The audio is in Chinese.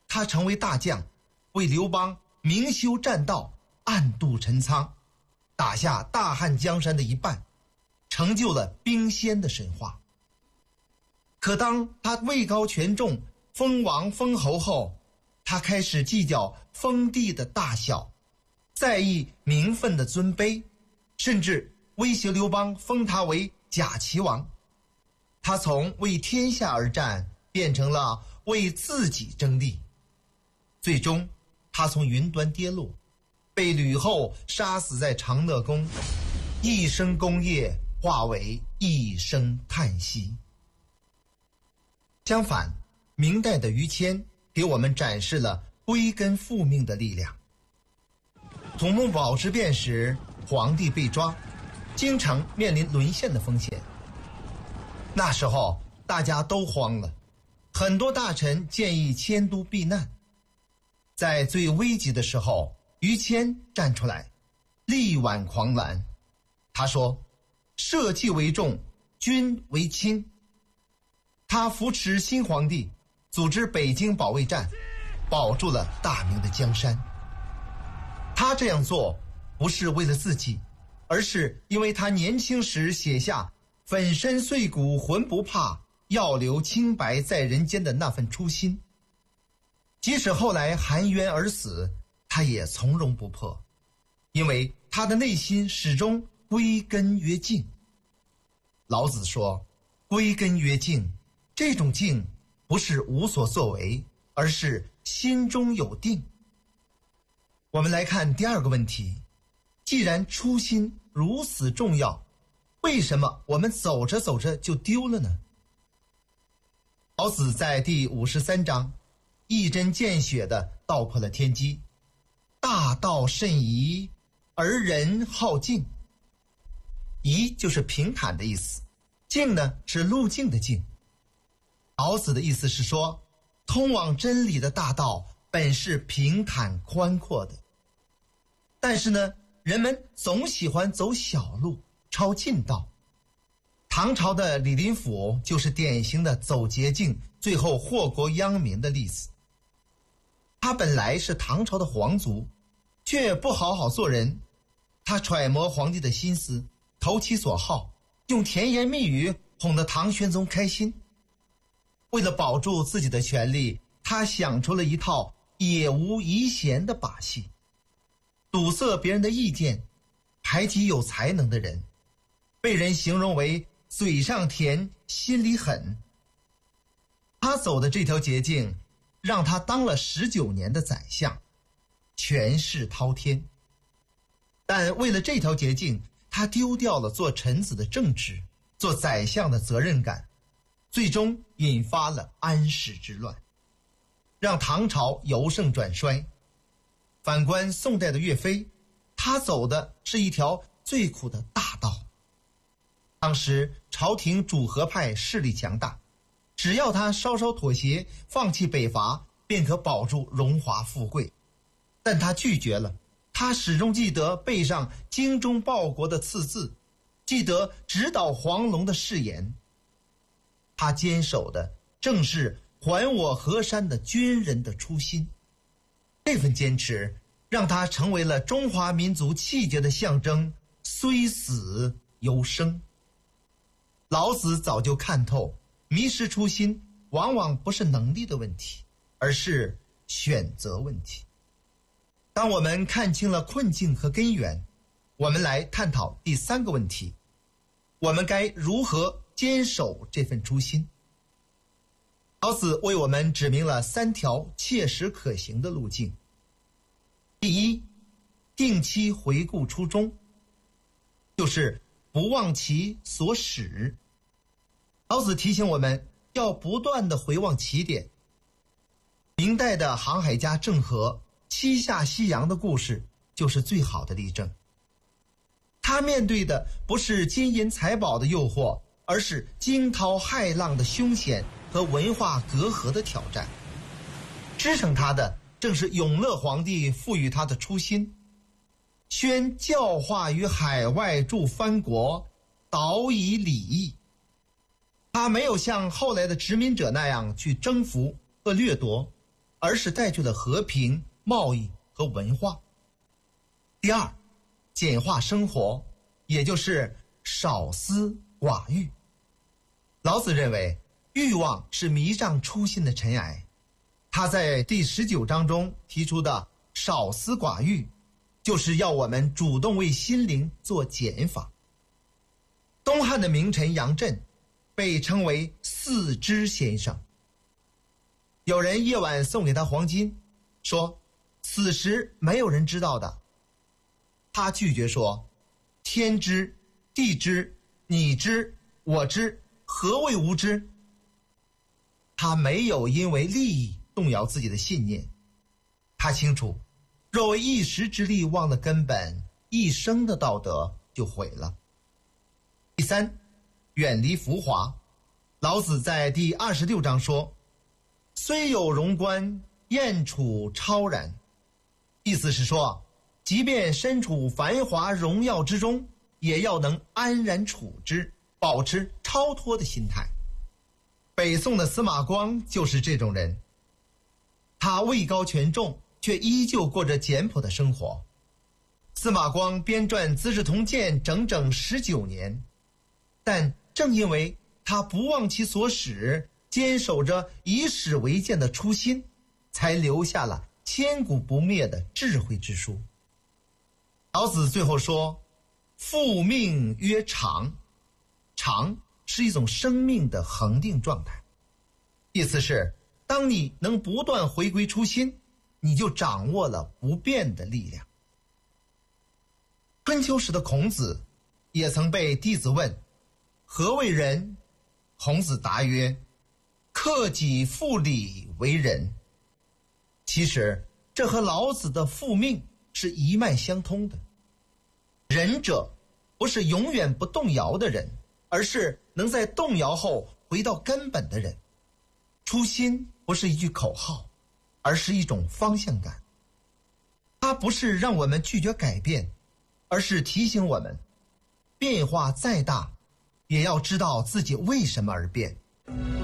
他成为大将，为刘邦明修栈道，暗度陈仓，打下大汉江山的一半，成就了兵仙的神话。可当他位高权重，封王封侯后，他开始计较封地的大小，在意名分的尊卑，甚至威胁刘邦封他为假齐王。他从为天下而战变成了为自己争利，最终他从云端跌落，被吕后杀死在长乐宫，一生功业化为一声叹息。相反，明代的于谦给我们展示了归根复命的力量。土木堡之变时，皇帝被抓，京城面临沦陷的风险。那时候大家都慌了，很多大臣建议迁都避难。在最危急的时候，于谦站出来，力挽狂澜。他说：社稷为重，君为轻。他扶持新皇帝，组织北京保卫战，保住了大明的江山。他这样做不是为了自己，而是因为他年轻时写下粉身碎骨浑不怕，要留清白在人间的那份初心。即使后来含冤而死，他也从容不迫，因为他的内心始终归根曰静。老子说，归根曰静，这种静不是无所作为，而是心中有定。我们来看第二个问题，既然初心如此重要，为什么我们走着走着就丢了呢？老子在第53章一针见血地道破了天机，大道甚夷，而人好径。夷就是平坦的意思，径呢是路径的径。老子的意思是说，通往真理的大道本是平坦宽阔的，但是呢，人们总喜欢走小路，抄近道。唐朝的李林甫就是典型的走捷径，最后祸国殃民的例子。他本来是唐朝的皇族，却不好好做人。他揣摩皇帝的心思，投其所好，用甜言蜜语哄得唐玄宗开心。为了保住自己的权利，他想出了一套也无遗贤的把戏，堵塞别人的意见，排挤有才能的人，被人形容为嘴上甜，心里狠。他走的这条捷径，让他当了19年的宰相，权势滔天。但为了这条捷径，他丢掉了做臣子的正直，做宰相的责任感，最终引发了安史之乱，让唐朝由盛转衰。反观宋代的岳飞，他走的是一条最苦的大道。当时朝廷主和派势力强大，只要他稍稍妥协，放弃北伐，便可保住荣华富贵。但他拒绝了，他始终记得背上精忠报国的刺字，记得直捣黄龙的誓言。他坚守的正是还我河山的军人的初心。这份坚持让他成为了中华民族气节的象征，虽死犹生。老子早就看透，迷失初心往往不是能力的问题，而是选择问题。当我们看清了困境和根源，我们来探讨第3个问题，我们该如何坚守这份初心？老子为我们指明了3条切实可行的路径。第一，定期回顾初衷，就是不忘其所始。老子提醒我们要不断地回望起点。明代的航海家郑和七下西洋的故事就是最好的例证。他面对的不是金银财宝的诱惑，而是惊涛骇浪的凶险和文化隔阂的挑战。支撑他的正是永乐皇帝赋予他的初心，宣教化于海外诸藩国，导以礼义。他没有像后来的殖民者那样去征服和掠夺， 而是带去了和平、贸易和文化。第二，简化生活，也就是少思寡欲。老子认为欲望是迷障初心的尘埃，他在第19章中提出的少思寡欲，就是要我们主动为心灵做减法。东汉的名臣杨震被称为四知先生。有人夜晚送给他黄金，说此时没有人知道的。他拒绝说，天知，地知，你知，我知，何谓无知？他没有因为利益动摇自己的信念，他清楚，若为一时之利忘了根本，一生的道德就毁了。第三，远离浮华。老子在第26章说，虽有荣观，燕处超然。意思是说，即便身处繁华荣耀之中，也要能安然处之，保持超脱的心态。北宋的司马光就是这种人，他位高权重，却依旧过着简朴的生活。司马光编撰《资治通鉴》整整19年，但正因为他不忘其所始，坚守着以史为鉴的初心，才留下了千古不灭的智慧之书。老子最后说，复命曰长，长是一种生命的恒定状态，意思是当你能不断回归初心，你就掌握了不变的力量。春秋时的孔子也曾被弟子问，何为人？孔子答曰，克己复礼为仁。其实这和老子的复命是一脉相通的。仁者不是永远不动摇的人，而是能在动摇后回到根本的人。初心不是一句口号，而是一种方向感。它不是让我们拒绝改变，而是提醒我们，变化再大，也要知道自己为什么而变。